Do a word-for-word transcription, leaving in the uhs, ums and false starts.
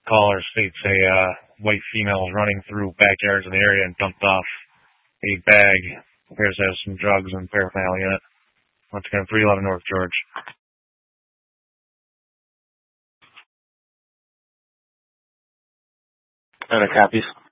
caller states a uh, white female was running through backyards in the area and dumped off a bag. Appears to have some drugs and paraphernalia in it. Once again, three eleven North George. And a copies.